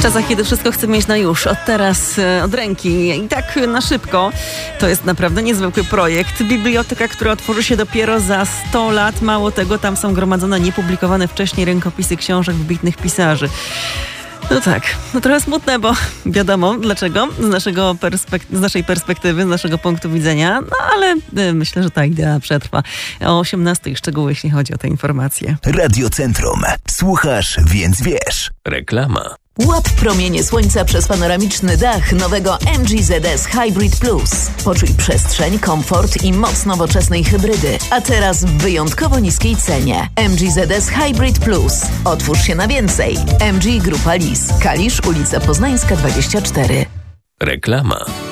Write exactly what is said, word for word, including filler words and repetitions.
czasach, kiedy wszystko chcę mieć na już, od teraz, od ręki i tak na szybko. To jest naprawdę niezwykły projekt. Biblioteka, która otworzy się dopiero za sto lat. Mało tego, tam są gromadzone niepublikowane wcześniej rękopisy książek wybitnych pisarzy. No tak, no trochę smutne, bo wiadomo dlaczego, z, naszego perspek- z naszej perspektywy, z naszego punktu widzenia, no ale y, myślę, że ta idea przetrwa. O osiemnastej szczegóły, jeśli chodzi o te informacje. Radio Centrum. Słuchasz, więc wiesz. Reklama. Łap promienie słońca przez panoramiczny dach nowego M G Z S Hybrid Plus. Poczuj przestrzeń, komfort i moc nowoczesnej hybrydy. A teraz w wyjątkowo niskiej cenie. M G Z S Hybrid Plus. Otwórz się na więcej. M G Grupa Lis. Kalisz, ulica Poznańska dwadzieścia cztery. Reklama.